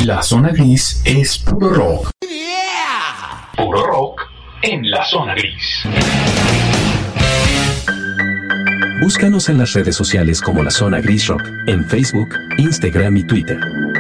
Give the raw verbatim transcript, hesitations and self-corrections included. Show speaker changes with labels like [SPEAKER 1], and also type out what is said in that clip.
[SPEAKER 1] La zona gris es puro rock. Yeah. Puro rock en la zona gris.
[SPEAKER 2] Búscanos en las redes sociales como La Zona Gris Rock, en Facebook, Instagram y Twitter.